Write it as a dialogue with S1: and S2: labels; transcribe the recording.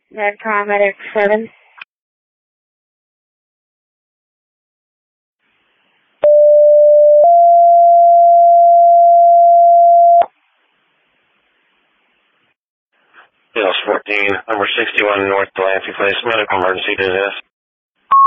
S1: Paramedic 7.
S2: Dales 14, number 61 North Delancey Place, medical emergency to this.